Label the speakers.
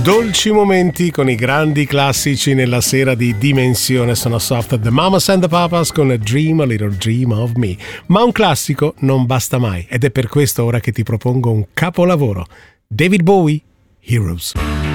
Speaker 1: Dolci momenti con i grandi classici nella sera di Dimensione sono soft. The Mamas and the Papas con Dream a Little Dream of Me. Ma un classico non basta mai ed è per questo ora che ti propongo un capolavoro. David Bowie, Heroes.